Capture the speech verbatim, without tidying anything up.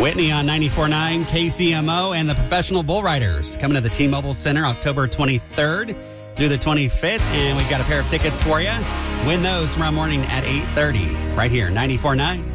Whitney on ninety-four point nine K C M O and the Professional Bull Riders coming to the T-Mobile Center October twenty-third through the twenty-fifth. And we've got a pair of tickets for you. Win those tomorrow morning at eight thirty right here, ninety-four point nine